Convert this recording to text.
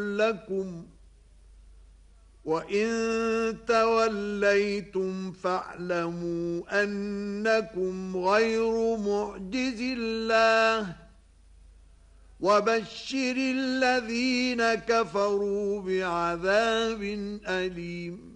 لكم وإن توليتم فاعلموا أنكم غير معجز الله وبشر الذين كفروا بعذاب أليم